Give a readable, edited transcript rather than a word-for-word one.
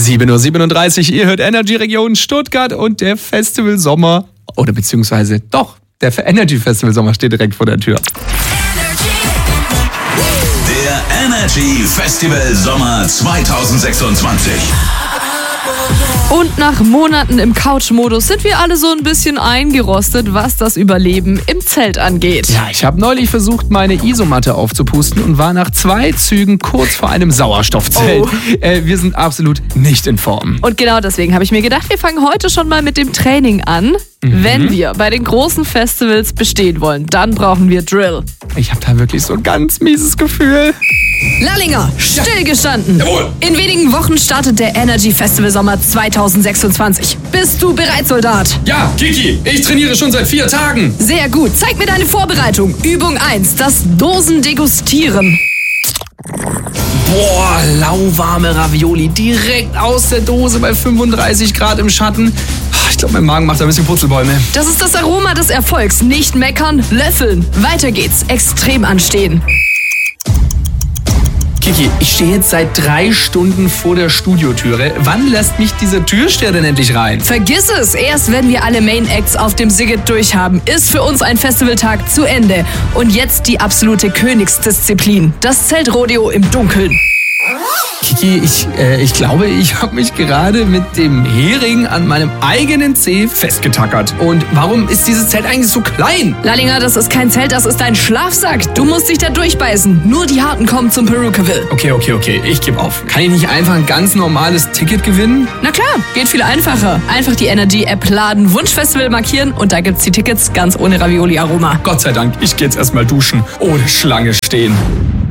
7:37 Uhr, ihr hört Energy Region Stuttgart und der Festival Sommer, oder beziehungsweise doch, der Energy Festival Sommer steht direkt vor der Tür. Der Energy Festival Sommer 2026. Und nach Monaten im Couch-Modus sind wir alle so ein bisschen eingerostet, was das Überleben im Zelt angeht. Ja, ich habe neulich versucht, meine Isomatte aufzupusten und war nach 2 Zügen kurz vor einem Sauerstoffzelt. Wir sind absolut nicht in Form. Und genau deswegen habe ich mir gedacht, wir fangen heute schon mal mit dem Training an. Wenn wir bei den großen Festivals bestehen wollen, dann brauchen wir Drill. Ich habe da wirklich so ein ganz mieses Gefühl. Lallinger, stillgestanden. Jawohl. In wenigen Wochen startet der Energy Festival Sommer 2026. Bist du bereit, Soldat? Ja, Kiki, ich trainiere schon seit 4 Tagen. Sehr gut. Zeig mir deine Vorbereitung. Übung 1, das Dosendegustieren. Boah, lauwarme Ravioli direkt aus der Dose bei 35 Grad im Schatten. Ich glaube, mein Magen macht ein bisschen Purzelbäume. Das ist das Aroma des Erfolgs. Nicht meckern, löffeln. Weiter geht's. Extrem anstehen. Kiki, ich stehe jetzt seit 3 Stunden vor der Studiotüre. Wann lässt mich dieser Türsteher denn endlich rein? Vergiss es. Erst wenn wir alle Main Acts auf dem Siget durchhaben, ist für uns ein Festivaltag zu Ende. Und jetzt die absolute Königsdisziplin. Das Zeltrodeo im Dunkeln. Kiki, ich glaube, ich habe mich gerade mit dem Hering an meinem eigenen Zeh festgetackert. Und warum ist dieses Zelt eigentlich so klein? Lallinger, das ist kein Zelt, das ist ein Schlafsack. Du musst dich da durchbeißen. Nur die Harten kommen zum Perukaville. Okay, ich gebe auf. Kann ich nicht einfach ein ganz normales Ticket gewinnen? Na klar, geht viel einfacher. Einfach die Energy-App laden, Wunschfestival markieren und da gibt's die Tickets ganz ohne Ravioli-Aroma. Gott sei Dank, ich gehe jetzt erstmal duschen. Ohne Schlange stehen.